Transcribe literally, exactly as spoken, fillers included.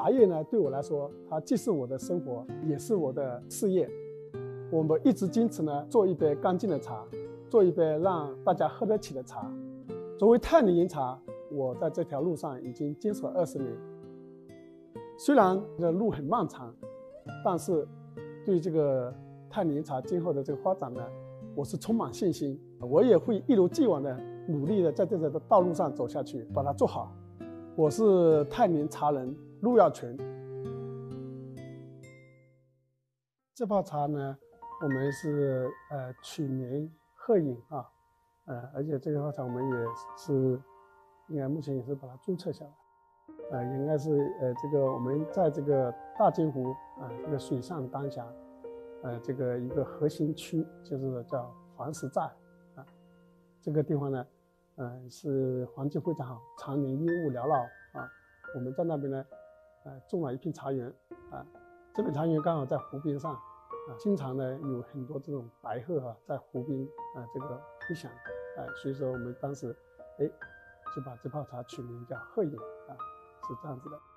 茶叶呢，对我来说，它既是我的生活，也是我的事业。我们一直坚持呢，做一杯干净的茶，做一杯让大家喝得起的茶。作为泰宁岩茶，我在这条路上已经坚守二十年。虽然这个路很漫长，但是对这个泰宁岩茶今后的这个发展呢，我是充满信心。我也会一如既往的努力的在这条道路上走下去，把它做好。我是泰宁茶人陆耀全。这泡茶呢，我们是呃取名鹤影啊，呃，而且这个泡茶我们也是应该目前也是把它注册下来，呃，应该是呃这个我们在这个大金湖啊、呃、这个水上丹霞，呃这个一个核心区就是叫黄石寨啊，这个地方呢，呃是环境非常好，常年烟雾缭绕啊，我们在那边呢，呃种了一片茶园啊，这片茶园刚好在湖边上。啊，经常呢有很多这种白鹤啊在湖边啊这个飞翔，啊，所以说我们当时哎就把这泡茶取名叫鹤影啊，是这样子的。